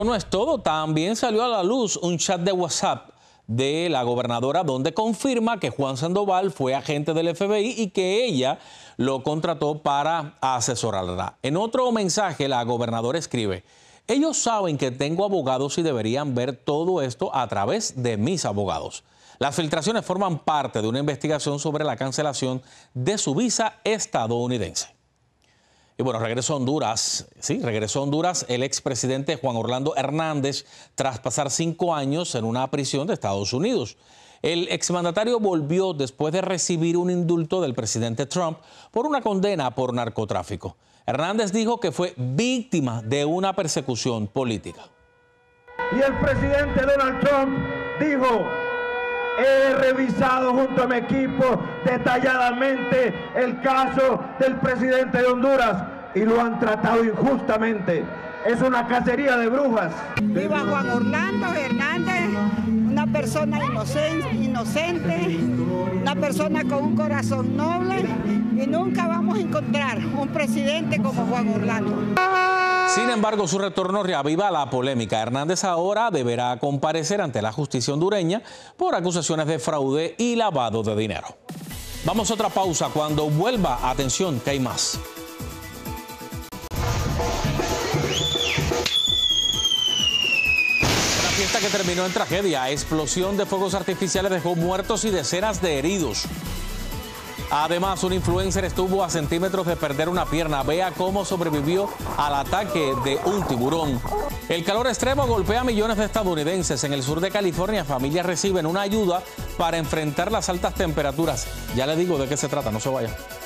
No es todo, también salió a la luz un chat de WhatsApp de la gobernadora donde confirma que Juan Sandoval fue agente del FBI y que ella lo contrató para asesorarla. En otro mensaje, la gobernadora escribe: ellos saben que tengo abogados y deberían ver todo esto a través de mis abogados. Las filtraciones forman parte de una investigación sobre la cancelación de su visa estadounidense. Y bueno, regresó a Honduras. Sí, regresó a Honduras el expresidente Juan Orlando Hernández tras pasar 5 años en una prisión de Estados Unidos. El exmandatario volvió después de recibir un indulto del presidente Trump por una condena por narcotráfico. Hernández dijo que fue víctima de una persecución política. Y el presidente Donald Trump dijo: he revisado junto a mi equipo detalladamente el caso del presidente de Honduras y lo han tratado injustamente. Es una cacería de brujas. Viva Juan Orlando Hernández, una persona inocente, una persona con un corazón noble, y nunca vamos a encontrar un presidente como Juan Orlando. Sin embargo, su retorno reaviva la polémica. Hernández ahora deberá comparecer ante la justicia hondureña por acusaciones de fraude y lavado de dinero. Vamos a otra pausa. Cuando vuelva, atención, que hay más. Una fiesta que terminó en tragedia. Explosión de fuegos artificiales dejó muertos y decenas de heridos. Además, un influencer estuvo a centímetros de perder una pierna. Vea cómo sobrevivió al ataque de un tiburón. El calor extremo golpea a millones de estadounidenses. En el sur de California, familias reciben una ayuda para enfrentar las altas temperaturas. Ya le digo de qué se trata, no se vaya.